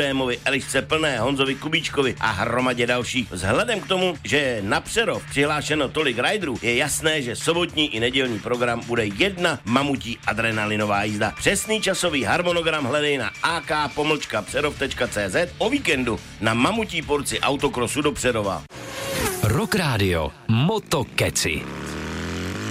Nikodémovi, Elišce Plné, Honzovi Kubíčkovi a hromadě dalších. Vzhledem k tomu, že je na Přerov přihlášeno tolik riderů, je jasné, že sobotní i nedělní program bude jedna mamutí adrenalinová jízda. Přesný časový harmonogram hledej na ak-přerov.cz, o víkendu na mamutí porci autokrosu do Přerova. Rock Radio Motokeci.